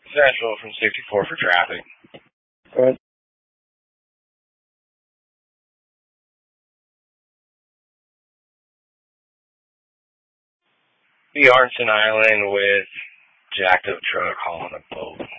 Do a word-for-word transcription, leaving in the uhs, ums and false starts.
Central from sixty-four for traffic. Go ahead. The Arnson Island with jacked up truck hauling a boat.